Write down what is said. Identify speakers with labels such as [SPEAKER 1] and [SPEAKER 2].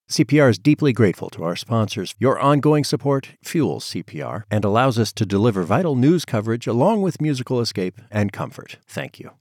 [SPEAKER 1] CPR is deeply grateful to our sponsors. Your ongoing support fuels CPR and allows us to deliver vital news coverage along with musical escape and comfort. Thank you.